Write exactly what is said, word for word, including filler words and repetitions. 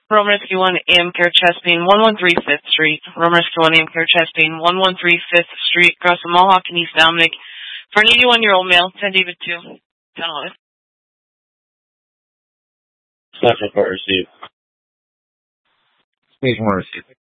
Roman Rescue one, A M Care Chest Pain, one one three fifth Street. Roman Rescue one, A M Care Chest Pain, one one three fifth Street, across the Mohawk and East Dominic. For an eighty-one-year-old male, ten David two, ten eleven. Staff report received. Page one received.